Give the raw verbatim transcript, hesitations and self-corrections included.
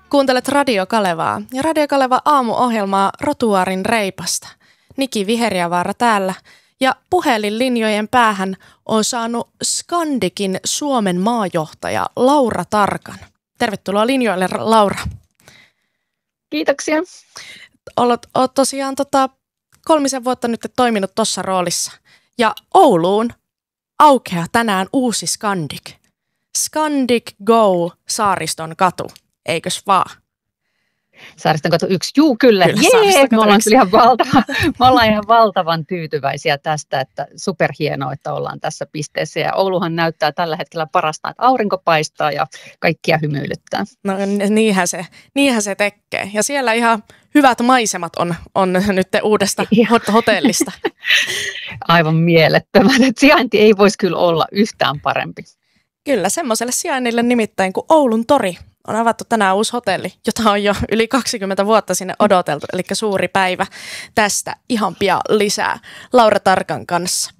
Kuuntelet Radio Kalevaa ja Radio Kaleva aamuohjelmaa Rotuaarin reipasta. Niki Viheriävaara täällä ja puhelinlinjojen päähän on saanut Scandikin Suomen maajohtaja Laura Tarkan. Tervetuloa linjoille, Laura. Kiitoksia. Olet, olet tosiaan tota, kolmisen vuotta nyt toiminut tuossa roolissa. Ja Ouluun aukeaa tänään uusi Scandic. Scandic Go Saariston katu, eikös vaan? Saariston katu yksi, juu kyllä, kyllä jee, me ollaan kyllä ihan, valtava, me ollaan ihan valtavan tyytyväisiä tästä, että superhienoa, että ollaan tässä pisteessä. Ja Ouluhan näyttää tällä hetkellä parasta, että aurinko paistaa ja kaikkia hymyilyttää. No niinhän se, niinhän se tekee. Ja siellä ihan hyvät maisemat on, on nyt uudesta hotellista. Aivan mielettömät, että sijainti ei voisi kyllä olla yhtään parempi. Kyllä, semmoiselle sijainnille nimittäin kuin Oulun tori on avattu tänään uusi hotelli, jota on jo yli kaksikymmentä vuotta sinne odoteltu, eli suuri päivä tästä ihan pian lisää Laura Tarkan kanssa.